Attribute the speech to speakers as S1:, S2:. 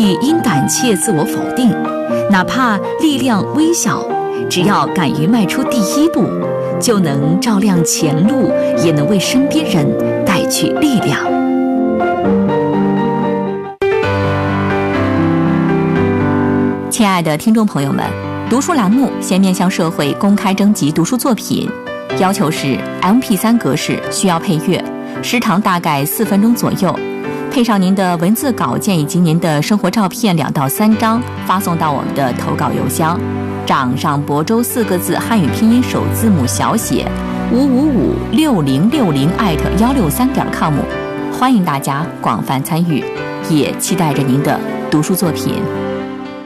S1: 必应胆怯自我否定，哪怕力量微小，只要敢于迈出第一步，就能照亮前路，也能为身边人带去力量。亲爱的听众朋友们，读书栏目现面向社会公开征集读书作品，要求是 MP3 格式，需要配乐，时长大概4分钟左右，配上您的文字稿件以及您的生活照片2到3张，发送到我们的投稿邮箱掌上亳州4个字汉语拼音首字母小写5556060@163.com，欢迎大家广泛参与，也期待着您的读书作品。